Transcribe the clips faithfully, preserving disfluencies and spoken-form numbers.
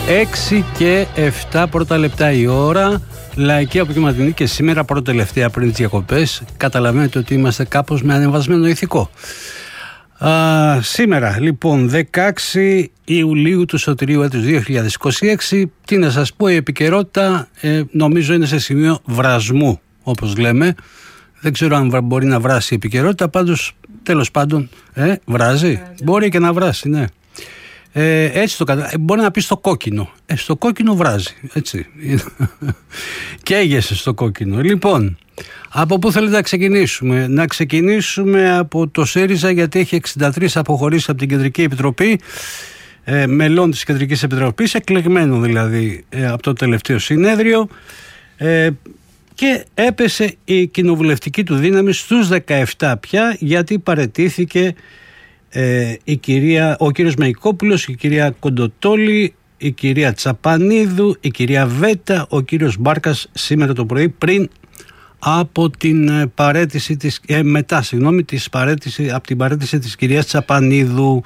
έξι και επτά πρώτα λεπτά η ώρα. Λαϊκή Αποκυματινή και σήμερα πρώτα τελευταία πριν τις διακοπές. Καταλαβαίνετε ότι είμαστε κάπως με ανεβασμένο ηθικό. Α, σήμερα λοιπόν δεκαέξι Ιουλίου του Σωτηρίου έτους δύο χιλιάδες είκοσι έξι. Τι να σας πω, η επικαιρότητα ε, νομίζω είναι σε σημείο βρασμού, όπως λέμε. Δεν ξέρω αν μπορεί να βράσει η επικαιρότητα, πάντως τέλος πάντων ε, βράζει. Μπορεί και να βράσει, ναι. Ε, έτσι το κατα... Μπορεί να πει στο κόκκινο. Ε, στο κόκκινο βράζει. Έτσι. Καίγεσαι στο κόκκινο. Λοιπόν, από πού θέλετε να ξεκινήσουμε? Να ξεκινήσουμε από το ΣΥΡΙΖΑ, γιατί έχει εξήντα τρεις αποχωρήσεις από την Κεντρική Επιτροπή, ε, μελών της Κεντρικής Επιτροπής, εκλεγμένων δηλαδή ε, από το τελευταίο συνέδριο, ε, και έπεσε η κοινοβουλευτική του δύναμη στους δεκαεπτά πια, γιατί παραιτήθηκε Ε, η κυρία, ο κύριος Μεϊκόπουλος, η κυρία Κοντοτόλη, η κυρία Τσαπανίδου, η κυρία Βέτα, ο κύριος Μπάρκας σήμερα το πρωί, πριν από την παρέτηση της, ε, μετά συγγνώμη, της παρέτηση, από την παρέτηση της κυρίας Τσαπανίδου.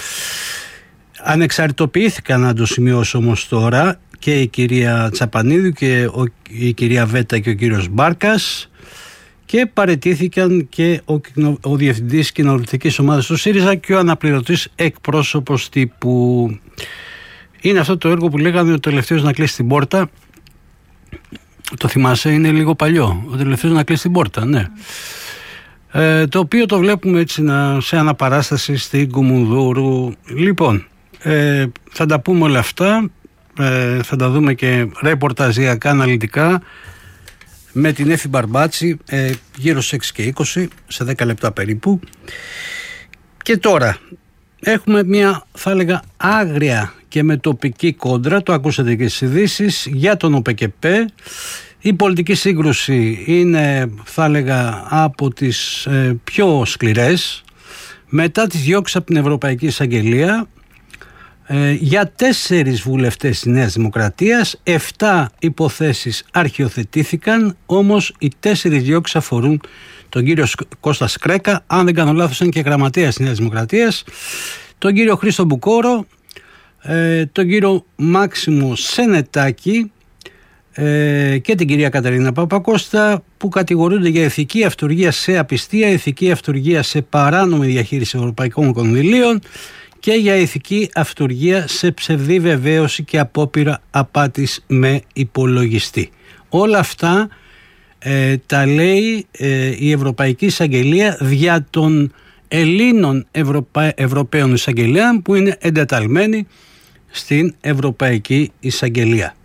Ανεξαρτητοποιήθηκαν, να το σημειώσω όμως τώρα, και η κυρία Τσαπανίδου και ο, η κυρία Βέτα και ο κύριος Μπάρκας, και παραιτήθηκαν και ο, ο διευθυντής κοινοβουλευτικής ομάδας του ΣΥΡΙΖΑ και ο αναπληρωτής εκπρόσωπος τύπου. Είναι αυτό το έργο που λέγανε ο τελευταίος να κλείσει την πόρτα. Το θυμάσαι, είναι λίγο παλιό. Ο τελευταίος να κλείσει την πόρτα, ναι. Ε, το οποίο το βλέπουμε έτσι να, σε αναπαράσταση στην Κουμουνδούρου. Λοιπόν, ε, θα τα πούμε όλα αυτά. Ε, θα τα δούμε και ρεπορταζιακά, αναλυτικά, με την Έφη Μπαρμπάτση, ε, γύρω στις έξι και είκοσι, σε δέκα λεπτά περίπου. Και τώρα έχουμε μια, θα έλεγα, άγρια και μετοπική κόντρα, το ακούσατε και στις ειδήσεις, για τον ΟΠΕΚΕΠΕ. Η πολιτική σύγκρουση είναι, θα έλεγα, από τις ε, πιο σκληρές, μετά τις διώξεις από την Ευρωπαϊκή Εισαγγελία, Ε, για τέσσερις βουλευτές της Νέας Δημοκρατίας. Εφτά υποθέσεις αρχιοθετήθηκαν, όμως οι τέσσερις διώξεις αφορούν τον κύριο Κώστα Σκρέκα, αν δεν κάνω λάθος είναι και γραμματέας της Νέας Δημοκρατίας, τον κύριο Χρήστο Μπουκόρο, ε, τον κύριο Μάξιμο Σενετάκη ε, και την κυρία Καταρίνα Παπακώστα, που κατηγορούνται για ηθική αυτουργία σε απιστία, ηθική αυτουργία σε παράνομη διαχείριση ευρωπαϊκών κονδυλίων και για ηθική αυτουργία σε ψευδή βεβαίωση και απόπειρα απάτης με υπολογιστή. Όλα αυτά ε, τα λέει ε, η Ευρωπαϊκή Εισαγγελία δια των Ελλήνων Ευρωπα... Ευρωπαίων Εισαγγελέων, που είναι εντεταλμένοι στην Ευρωπαϊκή Εισαγγελία.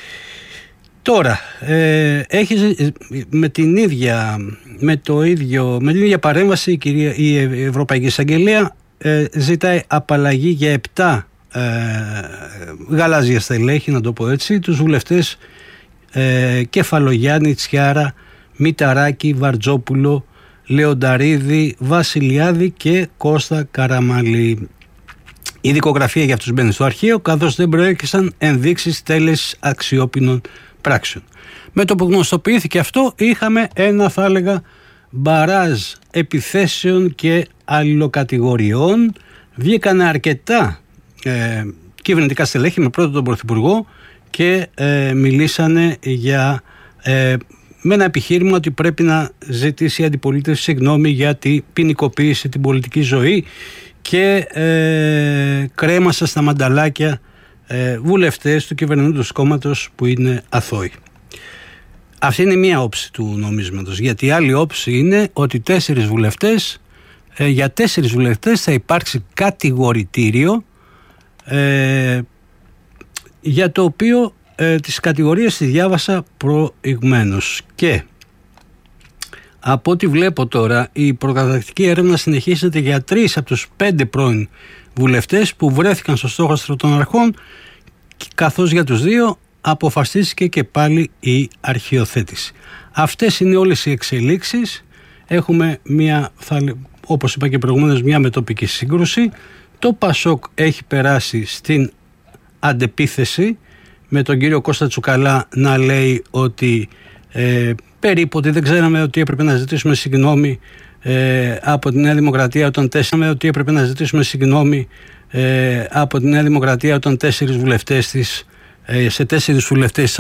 Τώρα, ε, έχει με την ίδια, με το ίδιο, με την ίδια παρέμβαση η, κυρία, η Ευρωπαϊκή Εισαγγελία Ε, ζητάει απαλλαγή για επτά ε, γαλάζια στελέχη, να το πω έτσι, τους βουλευτές ε, Κεφαλογιάννη, Τσιάρα, Μηταράκη, Βαρτζόπουλο, Λεονταρίδη, Βασιλιάδη και Κώστα Καραμαλή. Η δικογραφία για αυτούς μπαίνει στο αρχείο, καθώς δεν προέκυσαν ενδείξεις τέλεσης αξιόπινων πράξεων. Με το που γνωστοποιήθηκε αυτό, είχαμε ένα, θα έλεγα, μπαράζ επιθέσεων και αλληλοκατηγοριών. Βγήκαν αρκετά ε, κυβερνητικά στελέχη με πρώτο τον Πρωθυπουργό και ε, μιλήσανε για, ε, με ένα επιχείρημα ότι πρέπει να ζητήσει η αντιπολίτευση συγγνώμη για την ποινικοποίηση την πολιτική ζωή και ε, κρέμασαν στα μανταλάκια ε, βουλευτές του κυβερνώντος κόμματος που είναι αθώοι. Αυτή είναι μία όψη του νομίσματος, γιατί η άλλη όψη είναι ότι τέσσερις βουλευτές, ε, για τέσσερις βουλευτές θα υπάρξει κατηγορητήριο, ε, για το οποίο ε, τις κατηγορίες τις διάβασα προηγουμένως. Και από ό,τι βλέπω τώρα, η προκαταρκτική έρευνα συνεχίζεται για τρεις από τους πέντε πρώην βουλευτές που βρέθηκαν στο στόχαστρο των αρχών, καθώς για τους δύο αποφασίστηκε και πάλι η αρχιοθέτηση. Αυτές είναι όλες οι εξελίξεις. Έχουμε μια, θα, όπως είπα και προηγουμένως, μια μετοπική σύγκρουση. Το Πασόκ έχει περάσει στην αντεπίθεση, με τον κύριο Κώστα Τσουκαλά να λέει ότι ε, περίπου ότι δεν ξέραμε ότι έπρεπε να ζητήσουμε συγγνώμη ε, από τη Νέα Δημοκρατία όταν τέσσερις, ότι έπρεπε να ζητήσουμε συγγνώμη ε, από τη Νέα Δημοκρατία όταν τέσσερις βουλευτές της σε τέσσερις βουλευτές της